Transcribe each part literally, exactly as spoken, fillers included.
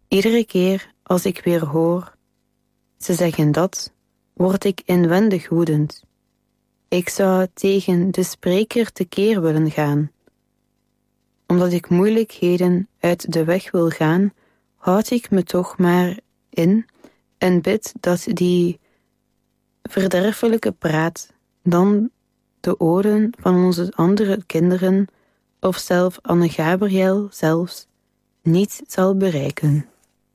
Iedere keer als ik weer hoor, ze zeggen dat, word ik inwendig woedend. Ik zou tegen de spreker tekeer willen gaan. Omdat ik moeilijkheden uit de weg wil gaan, houd ik me toch maar in en bid dat die verderfelijke praat dan de oren van onze andere kinderen of zelf Anne Gabriel zelfs niet zal bereiken.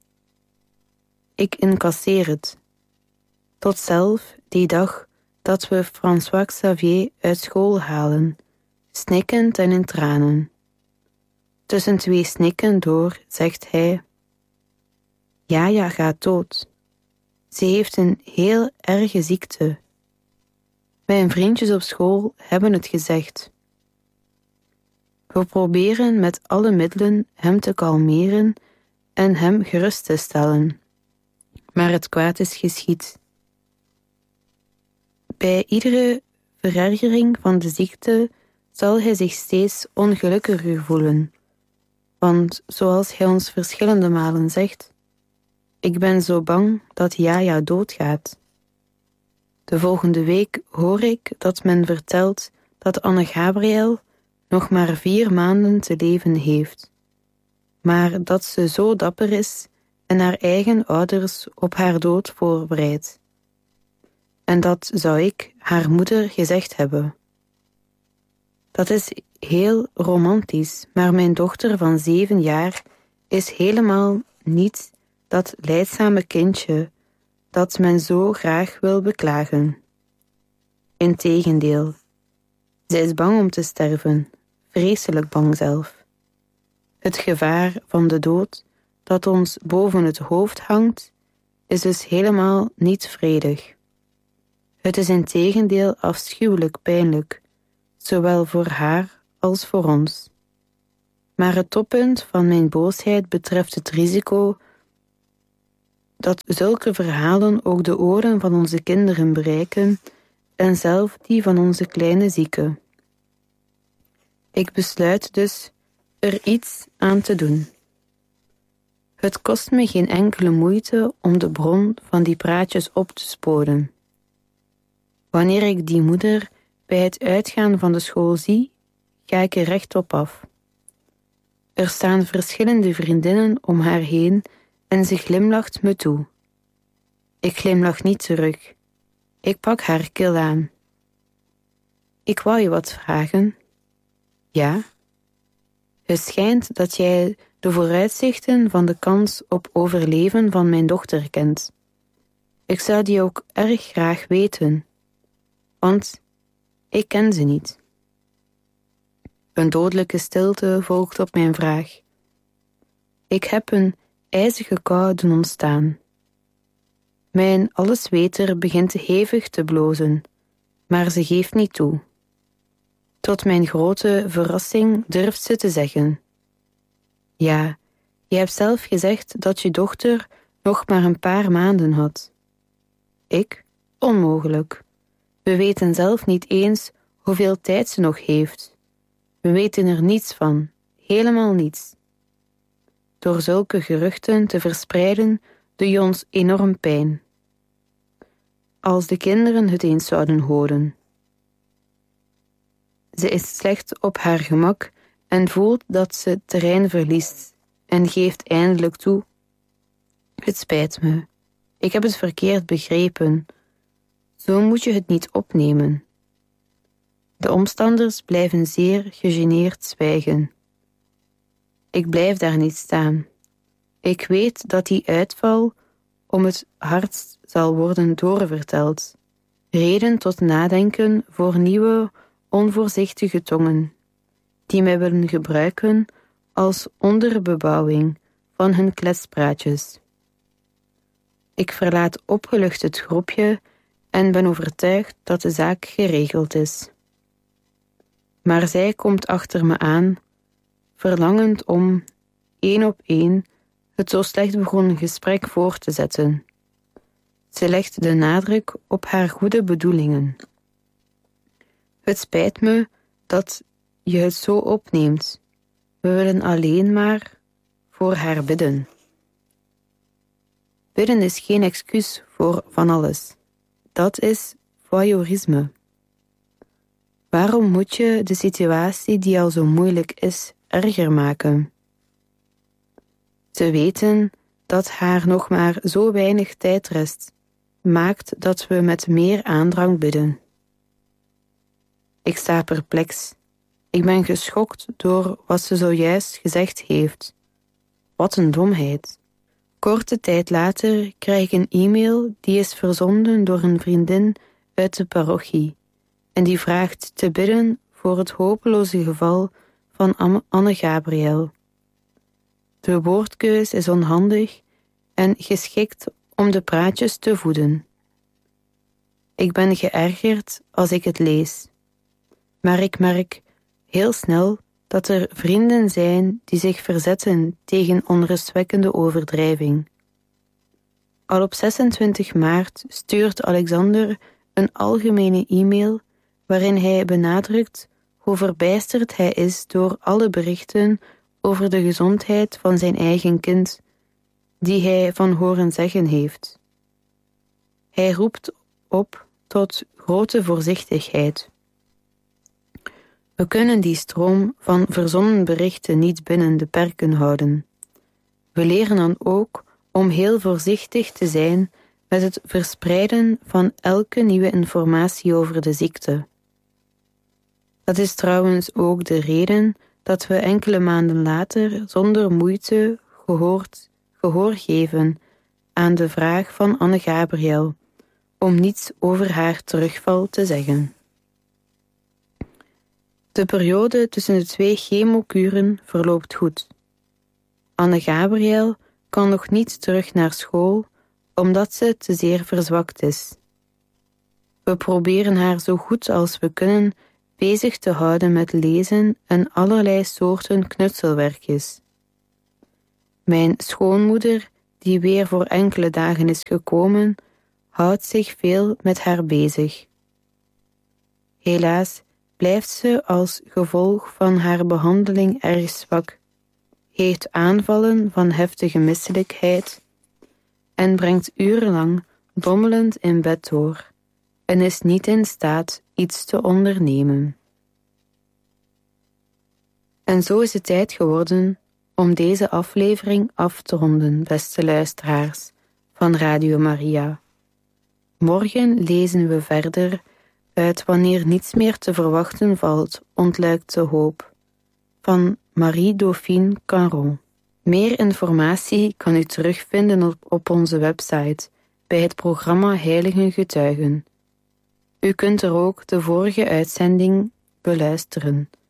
Ik incasseer het. Tot zelf die dag dat we François Xavier uit school halen, snikkend en in tranen. Tussen twee snikken door zegt hij: Jaja gaat dood. Ze heeft een heel erge ziekte. Mijn vriendjes op school hebben het gezegd. We proberen met alle middelen hem te kalmeren en hem gerust te stellen. Maar het kwaad is geschied. Bij iedere verergering van de ziekte zal hij zich steeds ongelukkiger voelen. Want zoals hij ons verschillende malen zegt, ik ben zo bang dat Jaja doodgaat. De volgende week hoor ik dat men vertelt dat Anne Gabriel nog maar vier maanden te leven heeft, maar dat ze zo dapper is en haar eigen ouders op haar dood voorbereidt. En dat zou ik, haar moeder, gezegd hebben. Dat is heel romantisch, maar mijn dochter van zeven jaar is helemaal niet dat lijdzame kindje dat men zo graag wil beklagen. Integendeel, zij is bang om te sterven, vreselijk bang zelf. Het gevaar van de dood dat ons boven het hoofd hangt, is dus helemaal niet vredig. Het is integendeel afschuwelijk pijnlijk, zowel voor haar als voor ons. Maar het toppunt van mijn boosheid betreft het risico dat zulke verhalen ook de oren van onze kinderen bereiken en zelf die van onze kleine zieke. Ik besluit dus er iets aan te doen. Het kost me geen enkele moeite om de bron van die praatjes op te sporen. Wanneer ik die moeder bij het uitgaan van de school zie, ga ik er rechtop af. Er staan verschillende vriendinnen om haar heen en ze glimlacht me toe. Ik glimlach niet terug. Ik pak haar kil aan. Ik wou je wat vragen. Ja? Het schijnt dat jij de vooruitzichten van de kans op overleven van mijn dochter kent. Ik zou die ook erg graag weten, want ik ken ze niet. Een dodelijke stilte volgt op mijn vraag. Ik heb een ijzige kou doen ontstaan. Mijn allesweter begint hevig te blozen, maar ze geeft niet toe. Tot mijn grote verrassing durft ze te zeggen: Ja, je hebt zelf gezegd dat je dochter nog maar een paar maanden had. Ik? Onmogelijk. We weten zelf niet eens hoeveel tijd ze nog heeft. We weten er niets van, helemaal niets. Door zulke geruchten te verspreiden doe je ons enorm pijn. Als de kinderen het eens zouden horen. Ze is slecht op haar gemak en voelt dat ze terrein verliest en geeft eindelijk toe: Het spijt me, ik heb het verkeerd begrepen. Zo moet je het niet opnemen. De omstanders blijven zeer gegeneerd zwijgen. Ik blijf daar niet staan. Ik weet dat die uitval om het hardst zal worden doorverteld. Reden tot nadenken voor nieuwe, onvoorzichtige tongen, die mij willen gebruiken als onderbebouwing van hun kletspraatjes. Ik verlaat opgelucht het groepje en ben overtuigd dat de zaak geregeld is. Maar zij komt achter me aan, verlangend om, één op één, het zo slecht begonnen gesprek voor te zetten. Ze legt de nadruk op haar goede bedoelingen. Het spijt me dat je het zo opneemt. We willen alleen maar voor haar bidden. Bidden is geen excuus voor van alles. Dat is voyeurisme. Waarom moet je de situatie die al zo moeilijk is, erger maken? Te weten dat haar nog maar zo weinig tijd rest, maakt dat we met meer aandrang bidden. Ik sta perplex. Ik ben geschokt door wat ze zojuist gezegd heeft. Wat een domheid. Korte tijd later krijg ik een e-mail die is verzonden door een vriendin uit de parochie en die vraagt te bidden voor het hopeloze geval van Anne Gabriel. De woordkeus is onhandig en geschikt om de praatjes te voeden. Ik ben geërgerd als ik het lees, maar ik merk heel snel dat er vrienden zijn die zich verzetten tegen onrustwekkende overdrijving. Al op zesentwintig maart stuurt Alexander een algemene e-mail waarin hij benadrukt hoe verbijsterd hij is door alle berichten over de gezondheid van zijn eigen kind, die hij van horen zeggen heeft. Hij roept op tot grote voorzichtigheid. We kunnen die stroom van verzonnen berichten niet binnen de perken houden. We leren dan ook om heel voorzichtig te zijn met het verspreiden van elke nieuwe informatie over de ziekte. Dat is trouwens ook de reden dat we enkele maanden later zonder moeite gehoord, gehoor geven aan de vraag van Anne Gabriel om niets over haar terugval te zeggen. De periode tussen de twee chemokuren verloopt goed. Anne Gabriel kan nog niet terug naar school omdat ze te zeer verzwakt is. We proberen haar zo goed als we kunnen bezig te houden met lezen en allerlei soorten knutselwerkjes. Mijn schoonmoeder, die weer voor enkele dagen is gekomen, houdt zich veel met haar bezig. Helaas blijft ze als gevolg van haar behandeling erg zwak, heeft aanvallen van heftige misselijkheid en brengt urenlang dommelend in bed door en is niet in staat iets te ondernemen. En zo is het tijd geworden om deze aflevering af te ronden, beste luisteraars van Radio Maria. Morgen lezen we verder uit Wanneer niets meer te verwachten valt, ontluikt de hoop, van Marie Dauphine Caron. Meer informatie kan u terugvinden op, op onze website bij het programma Heilige Getuigen. U kunt er ook de vorige uitzending beluisteren.